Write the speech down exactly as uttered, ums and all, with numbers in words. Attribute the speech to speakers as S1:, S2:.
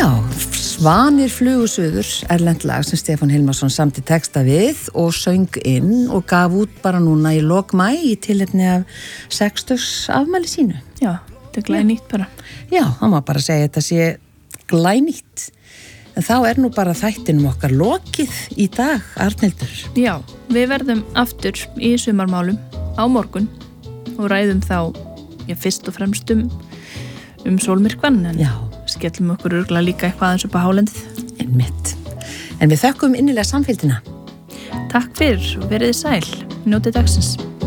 S1: Já, Svanir flugu suður, erlent lag sem Stefán Hilmarsson samti texta við og söng inn og gaf út bara núna í lok maí í tilefni af sextugs afmæli sínu.
S2: Já, þetta er glænýtt bara.
S1: Já, það má bara segja þetta sé glænýtt. En þá er nú bara þættinum okkar lokið í dag, Arnhildur.
S2: Já, við verðum aftur í sumarmálum á morgun og ræðum þá, já, fyrst og fremst um, um sólmyrkvann, en
S1: Já.
S2: skellum okkur örgla líka eitthvað aðeins upp á hálendið.
S1: Einmitt. En við þökkum innilega samfylgdina.
S2: Takk fyrir og verið sæl. Njótið dagsins.